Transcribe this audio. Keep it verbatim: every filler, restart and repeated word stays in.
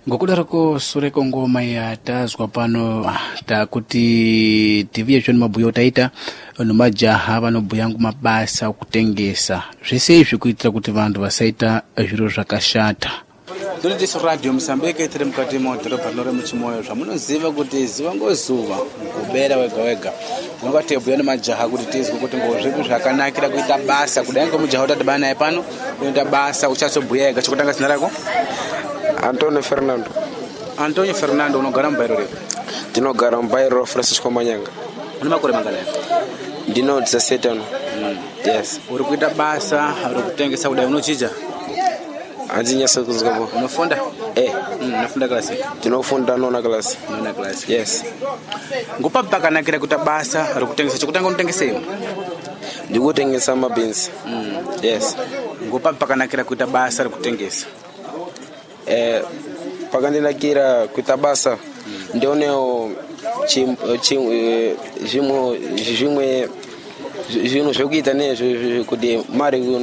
Ngokudarako sureko ngoma ya tazwa pano takuti T V yachoni mabuyo taita nomajaha vanobhuyangu mabasa okutengesa zvese izvi kuitira kuti vantu vasaita zviro zvakashata. Dole diso radio Msambike tiri mukati mudhorobha rinore muchimoyo zvamunoziva kuti ziva ngozuva kubera wega wega ngati tebhuya nemajaha kuti tizwe kuti ngozvipi zvakanakira kuita basa kudai ngomujaha utadibana naye pano kuita basa uchazobhuya ega chokutanga zina rako. Antonio Fernando. Antonio Fernando unogara mubairo repo? Ndinogara mubairo Francisco Manyanga. Une makore manganayi? Ndino dezasete ano. Mm. Yes. Uri kuita basa uri kutengesa kudai unochija? Andinyasa kuzikapo. Unofunda? Eh. Mm, unofunda klasi? Ndinofunda nona klasi. Nona klasi. Yes. Ngopa pakanakira kuita basa uri kutengesa chokutanga unotengeseyo? Ndikutengesa mabinzi. Mm. Yes. Ngopa pakanakira kuita basa uri kutengesa? Eh, pakandinakira kuita basa ndioneo chim chim zvimwe zvimwe zvinhu zvekuita nezvo kuti mari